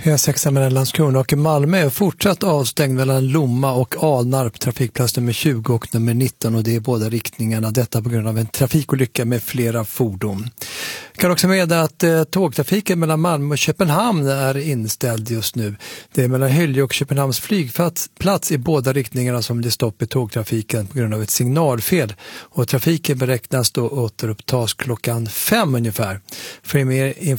E6 mellan Landskrona och Malmö är fortsatt avstängd mellan Lomma och Alnarp, trafikplats nummer 20 och nummer 19, och det är båda riktningarna. Detta på grund av en trafikolycka med flera fordon. Jag kan också meddela att tågtrafiken mellan Malmö och Köpenhamn är inställd just nu. Det är mellan Hyllie och Köpenhamns flygplats i båda riktningarna som det är stopp i tågtrafiken på grund av ett signalfel. Och trafiken beräknas då återupptas klockan 5 ungefär. För mer